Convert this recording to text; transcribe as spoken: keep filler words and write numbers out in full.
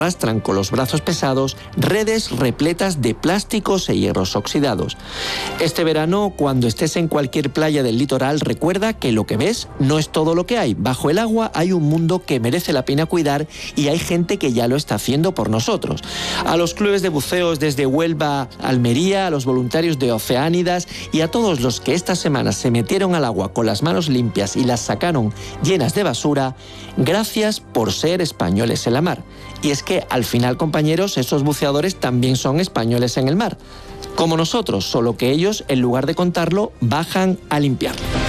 arrastran con los brazos pesados redes repletas de plásticos e hierros oxidados. Este verano, cuando estés en cualquier playa del litoral, recuerda que lo que ves no es todo lo que hay. Bajo el agua hay un mundo que merece la pena cuidar y hay gente que ya lo está haciendo por nosotros. A los clubes de buceos desde Huelva, Almería, a los voluntarios de Oceánidas y a todos los que esta semana se metieron al agua con las manos limpias y las sacaron llenas de basura, gracias por ser españoles en la mar. Y es que al final, compañeros, esos buceadores también son españoles en el mar, como nosotros, solo que ellos, en lugar de contarlo, bajan a limpiarlo.